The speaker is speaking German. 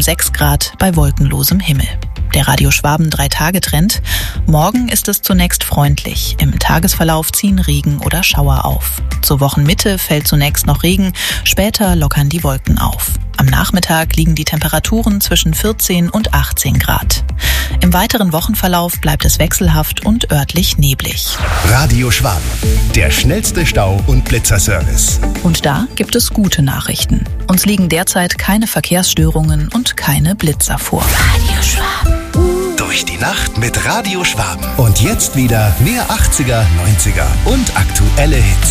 6 Grad bei wolkenlosem Himmel. Der Radio Schwaben 3-Tage-Trend. Morgen ist es zunächst freundlich. Im Tagesverlauf ziehen Regen oder Schauer auf. Zur Wochenmitte fällt zunächst noch Regen, später lockern die Wolken auf. Am Nachmittag liegen die Temperaturen zwischen 14 und 18 Grad. Im weiteren Wochenverlauf bleibt es wechselhaft und örtlich neblig. Radio Schwaben, der schnellste Stau- und Blitzerservice. Und da gibt es gute Nachrichten. Uns liegen derzeit keine Verkehrsstörungen und keine Blitzer vor. Radio Schwaben. Durch die Nacht mit Radio Schwaben. Und jetzt wieder mehr 80er, 90er und aktuelle Hits.